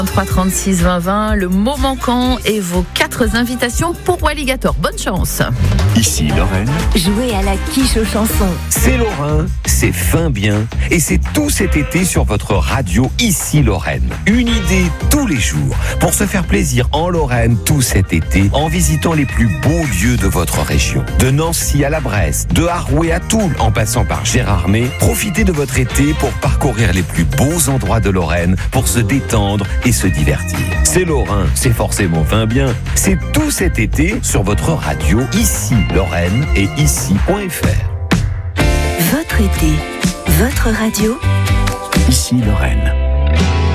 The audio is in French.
3 36 20 20, le mot manquant et vos 4 invitations pour Walligator. Bonne chance. Ici Lorraine. Jouez à la quiche aux chansons. C'est Lorrain, c'est fin bien. Et c'est tout cet été sur votre radio Ici Lorraine. Une idée tous les jours pour se faire plaisir en Lorraine tout cet été en visitant les plus beaux lieux de votre région. De Nancy à la Bresse, de Haroué à Toul, en passant par Gérardmer, profitez de votre été pour parcourir les plus beaux endroits de Lorraine pour se détendre et se divertir. C'est Lorrain, c'est forcément fin bien. C'est tout cet été sur votre radio Ici Lorraine et ici.fr. Votre été, votre radio. Ici Lorraine.